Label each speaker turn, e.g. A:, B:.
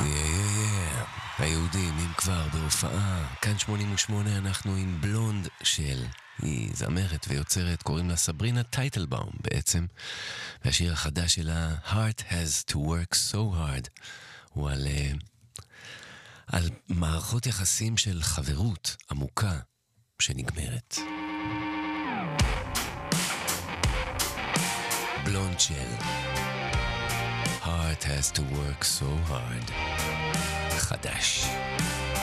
A: היהודים, אם כבר, בהופעה. כאן 88 אנחנו עם בלונד של... היא זמרת ויוצרת, קוראים לה סברינה טייטלבאום בעצם. והשיר החדש שלה, Heart has to work so hard, הוא על מערכות יחסים של חברות עמוקה שנגמרת. בלונד של Heart has to work so hard. חדש.